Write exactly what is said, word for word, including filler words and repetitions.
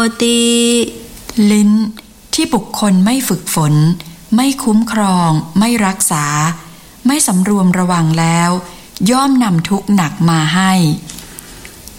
ติลิ้นที่บุคคลไม่ฝึกฝนไม่คุ้มครองไม่รักษาไม่สำรวมระวังแล้วย่อมนำทุกข์หนักมาให้